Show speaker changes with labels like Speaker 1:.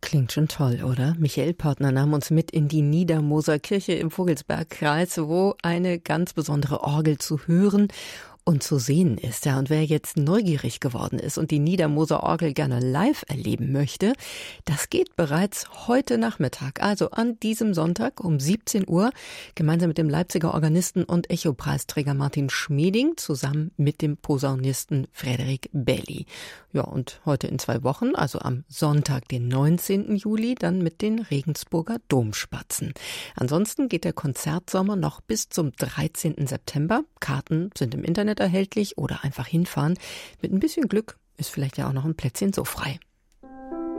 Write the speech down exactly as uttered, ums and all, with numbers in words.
Speaker 1: Klingt schon toll, oder? Michael Partner nahm uns mit in die Niedermoser Kirche im Vogelsbergkreis, wo eine ganz besondere Orgel zu hören und zu sehen ist. Ja, und wer jetzt neugierig geworden ist und die Niedermoser Orgel gerne live erleben möchte, das geht bereits heute Nachmittag, also an diesem Sonntag um siebzehn Uhr, gemeinsam mit dem Leipziger Organisten und Echo-Preisträger Martin Schmieding, zusammen mit dem Posaunisten Frederik Belli. Ja, und heute in zwei Wochen, also am Sonntag, den neunzehnten Juli, dann mit den Regensburger Domspatzen. Ansonsten geht der Konzertsommer noch bis zum dreizehnten September. Karten sind im Internet erhältlich oder einfach hinfahren. Mit ein bisschen Glück ist vielleicht ja auch noch ein Plätzchen so frei.